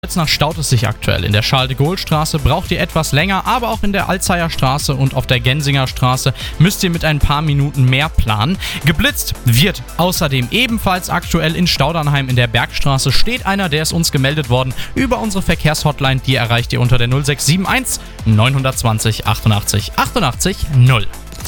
Kreuznach staut es sich aktuell. In der Charles-de-Gaulle-Straße braucht ihr etwas länger, aber auch in der Alzeyer Straße und auf der Gensinger Straße müsst ihr mit ein paar Minuten mehr planen. Geblitzt wird außerdem ebenfalls aktuell in Staudernheim in der Bergstraße. Steht einer, der ist uns gemeldet worden über unsere Verkehrshotline. Die erreicht ihr unter der 0671 920 88 88 0.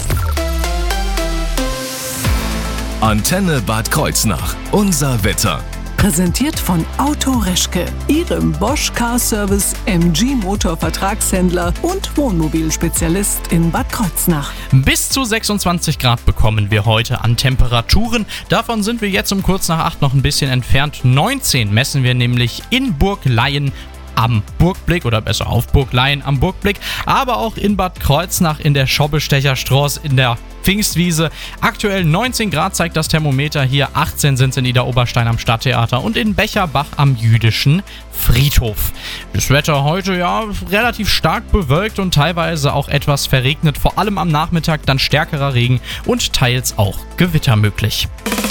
Antenne Bad Kreuznach. Unser Wetter. Präsentiert von Auto Reschke, Ihrem Bosch Car Service MG Motor Vertragshändler und Wohnmobilspezialist in Bad Kreuznach. Bis zu 26 Grad bekommen wir heute an Temperaturen. Davon sind wir jetzt um kurz nach 8 noch ein bisschen entfernt. 19 messen wir nämlich in Burgleien am Burgblick oder besser auf Burgleien am Burgblick, aber auch in Bad Kreuznach in der Schobbestecherstraße in der Pfingstwiese. Aktuell 19 Grad zeigt das Thermometer hier, 18 sind es in Idar-Oberstein am Stadttheater und in Becherbach am Jüdischen Friedhof. Das Wetter heute ja relativ stark bewölkt und teilweise auch etwas verregnet, vor allem am Nachmittag dann stärkerer Regen und teils auch Gewitter möglich.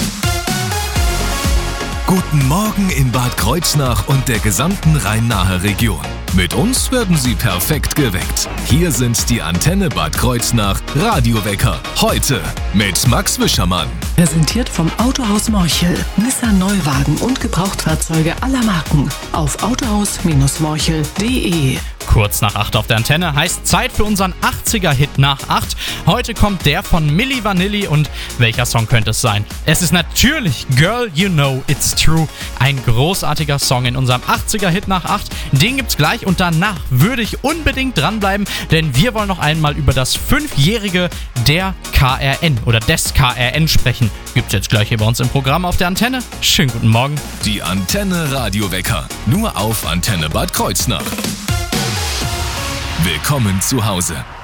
Guten Morgen in Bad Kreuznach und der gesamten Rhein-Nahe Region. Mit uns werden Sie perfekt geweckt. Hier sind die Antenne Bad Kreuznach Radiowecker. Heute mit Max Wischermann. Präsentiert vom Autohaus Morchel. Nissan Neuwagen und Gebrauchtfahrzeuge aller Marken. Auf autohaus-morchel.de. Kurz nach 8 auf der Antenne heißt Zeit für unseren 80er-Hit nach 8. Heute kommt der von Milli Vanilli und welcher Song könnte es sein? Es ist natürlich Girl You Know It's True. Ein großartiger Song in unserem 80er-Hit nach 8. Den gibt's gleich und danach würde ich unbedingt dranbleiben, denn wir wollen noch einmal über das 5-jährige der KRN oder des KRN sprechen. Gibt's jetzt gleich hier bei uns im Programm auf der Antenne. Schönen guten Morgen. Die Antenne Radiowecker. Nur auf Antenne Bad Kreuznach. Willkommen zu Hause.